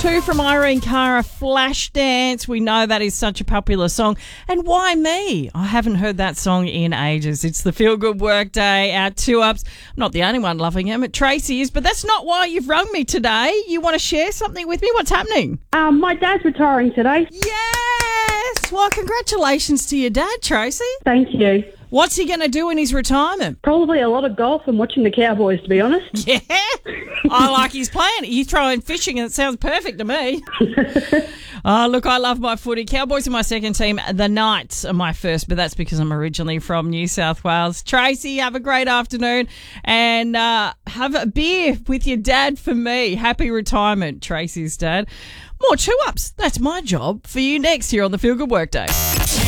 2 from Irene Cara, Flashdance. We know that is such a popular song. And why me? I haven't heard that song in ages. It's the Feel Good Workday, our 2-ups. I'm not the only one loving him. Tracy is, but that's not why you've rung me today. You want to share something with me? What's happening? My dad's retiring today. Yes! Well, congratulations to your dad, Tracy. Thank you. What's he going to do in his retirement? Probably a lot of golf and watching the Cowboys, to be honest. Yeah, I like his plan. He's throwing fishing and it sounds perfect to me. Look, I love my footy. Cowboys are my second team. The Knights are my first, but that's because I'm originally from New South Wales. Tracy, have a great afternoon and have a beer with your dad for me. Happy retirement, Tracy's dad. More 2-ups. That's my job for you next here on the Feel Good Workday.